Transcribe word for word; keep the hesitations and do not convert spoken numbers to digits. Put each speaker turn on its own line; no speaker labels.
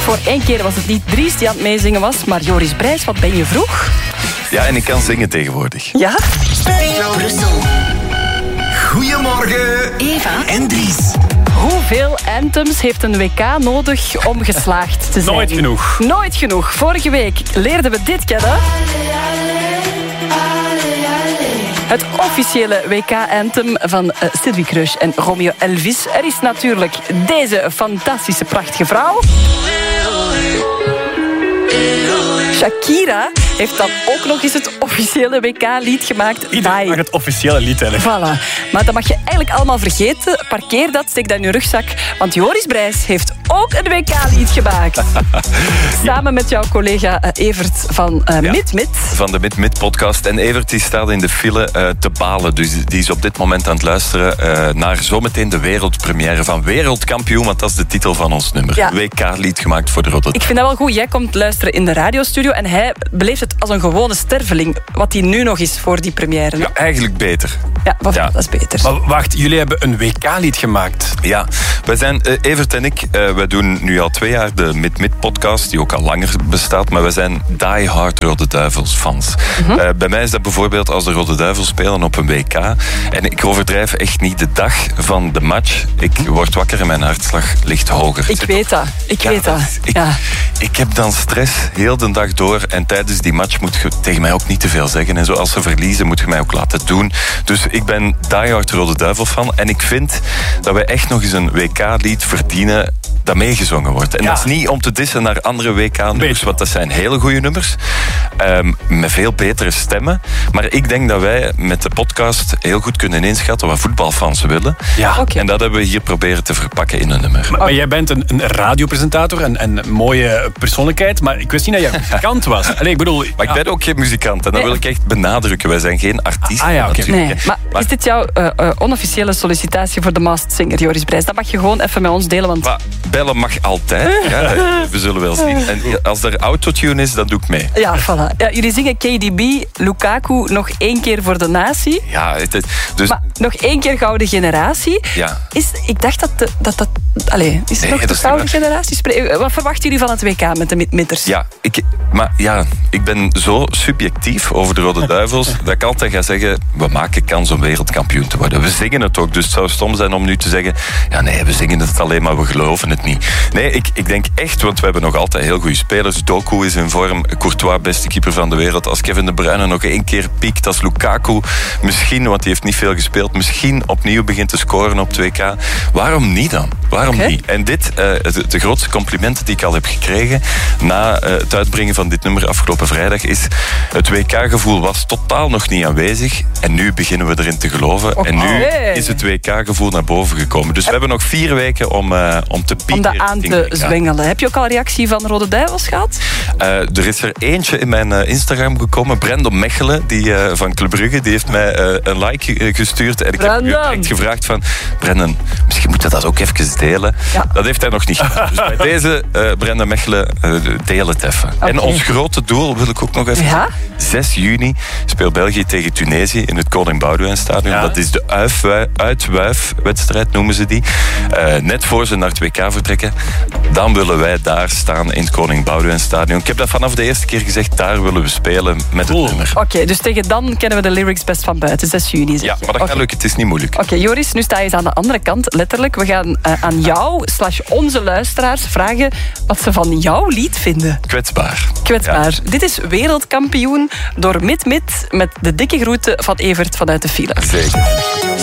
Voor één keer was het niet Dries die aan het meezingen was, maar Joris Brijs, wat ben je vroeg?
Ja, en ik kan zingen tegenwoordig.
Ja?
Studio Brussel.
Goedemorgen,
Eva
en Dries.
Hoeveel anthems heeft een W K nodig om geslaagd te zijn?
Nooit genoeg.
Nooit genoeg. Vorige week leerden we dit kennen. Het officiële W K-anthem van uh, Sylvie Kreusch en Romeo Elvis. Er is natuurlijk deze fantastische, prachtige vrouw. Shakira heeft dan ook nog eens het officiële W K-lied gemaakt.
Iedereen mag het officiële lied eigenlijk.
Voilà. Maar dat mag je eigenlijk allemaal vergeten. Parkeer dat, steek dat in je rugzak. Want Joris Brijs heeft ook een W K-lied gemaakt. Samen met jouw collega uh, Evert van uh,
Ja.
Mit Mit.
Van de Mit Mit podcast. En Evert die staat in de file uh, te balen. Dus die is op dit moment aan het luisteren uh, naar zometeen de wereldpremière van Wereldkampioen. Want dat is de titel van ons nummer.
Ja.
W K-lied gemaakt voor de Rotterdam.
Ik vind dat wel goed. Jij komt luisteren in de radiostudio en hij beleeft het als een gewone sterveling. Wat hij nu nog is voor die première.
Ja, eigenlijk beter.
Ja, wat,
Ja.
dat is beter.
Maar wacht, jullie hebben een W K-lied gemaakt.
Ja, wij zijn, uh, Evert en ik, uh, wij doen nu al twee jaar de Mit Mit podcast, die ook al langer bestaat, maar wij zijn die-hard Rode Duivels fans.
Mm-hmm.
Uh, bij mij is dat bijvoorbeeld als de Rode Duivels spelen op een W K. En ik overdrijf echt niet de dag van de match. Ik word wakker en mijn hartslag ligt hoger.
Ik weet dat. Ik
Ja,
weet dat.
Ik,
Ja.
ik heb dan stress heel de dag door. En tijdens die match moet je tegen mij ook niet te veel zeggen. En zo, als ze verliezen, moet je mij ook laten doen. Dus ik ben die-hard Rode Duivel fan. En ik vind dat wij echt nog eens een W K-lied verdienen dat meegezongen wordt. En
Ja.
dat is niet om te dissen naar andere W K-nummers,
Beetje.
want dat zijn hele goede nummers. Um, met veel betere stemmen. Maar ik denk dat wij met de podcast heel goed kunnen inschatten wat voetbalfans willen.
Ja.
Oké.
En dat hebben we hier proberen te verpakken in een nummer.
Maar, maar jij bent een, een radiopresentator en en een mooie persoonlijkheid, maar ik wist niet dat jij muzikant was. Allee, ik bedoel...
Maar ik ben ook geen muzikant en dat
Nee.
wil ik echt benadrukken. Wij zijn geen artiesten.
Ah ja, oké.
natuurlijk.
Nee, maar,
Maar-
is dit jouw uh, uh, onofficiële sollicitatie voor de Masked Singer, Joris Brijs? Dat mag je gewoon even met ons delen, want...
Maar bellen mag altijd. Ja, we zullen wel zien. En als er autotune is, dan doe ik mee.
Ja, voilà. Ja, jullie zingen K D B, Lukaku, nog één keer voor de natie.
Ja, het, het- dus...
Maar nog één keer gouden generatie.
Ja.
Is, ik dacht dat de, dat... dat allee, is het
Nee,
nog
dat
de
is
gouden
niet
generatie? Spre- Wat verwachten jullie van het W K met de mid- midders?
Ja, ik, maar ja, ik ben zo subjectief over de Rode Duivels dat ik altijd ga zeggen, we maken kans om wereldkampioen te worden. We zingen het ook, dus het zou stom zijn om nu te zeggen, ja nee, we zingen het alleen, maar we geloven het niet. Nee, ik, ik denk echt, want we hebben nog altijd heel goede spelers. Doku is in vorm, Courtois, beste keeper van de wereld. Als Kevin De Bruyne nog één keer piekt, als Lukaku misschien, want die heeft niet veel gespeeld, misschien opnieuw begint te scoren op het W K. Waarom niet dan? Waarom
Oké.
niet? En dit, uh, de, de grootste complimenten die ik al heb gekregen na uh, het uitbrengen van dit nummer afgelopen vrijdag is, het W K-gevoel was totaal nog niet aanwezig en nu beginnen we erin te geloven.
Oké.
En nu
Hey.
is het W K-gevoel naar boven gekomen. Dus we hebben nog vier weken om, uh, om te pieken.
Om dat aan
richting
te
W K.
zwengelen. Heb je ook al reactie van Rode Duivels gehad?
Uh, er is er eentje in mijn uh, Instagram gekomen, Brandon Mechelen, die, uh, van Club Brugge, die heeft mij uh, een like uh, gestuurd. En ik heb
Brandon.
nu echt gevraagd van, Brandon, misschien moet je dat ook even delen.
Ja.
Dat heeft hij nog niet gedaan. Dus bij deze, uh, Brandon Mechelen, uh, deel het even.
Oké.
En ons grote doel, wil ik ook nog even
Ja?
zeggen. zes juni speelt België tegen Tunesië in het Koning Boudewijn Stadion.
Ja.
Dat is de uitwui- uitwuifwedstrijd, noemen ze die. Uh, net voor ze naar het W K vertrekken. Dan willen wij daar staan in het Koning Boudewijn Stadion. Ik heb dat vanaf de eerste keer gezegd, daar willen we spelen met
Cool.
het nummer.
Oké, dus tegen dan kennen we de lyrics best van buiten. zes juni zeg
Ja,
je.
maar dat
Oké.
gaat lukken. Het is niet moeilijk.
Oké, Joris, nu sta je eens aan de andere kant, letterlijk. We gaan uh, aan jou, slash onze luisteraars, vragen wat ze van jouw lied vinden.
Kwetsbaar.
Kwetsbaar.
Ja,
Dit is Wereldkampioen door Mit Mit met de dikke groeten van Evert vanuit de file.
zeker.